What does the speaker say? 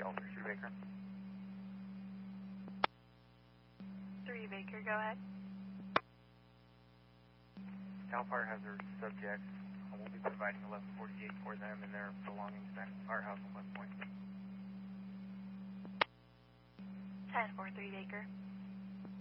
Delta 3 Baker. 3 Baker, go ahead. Cal Fire has their subjects. I will be providing 1148 for them and their belongings back at the firehouse in West Point. 10-4, 3 Baker.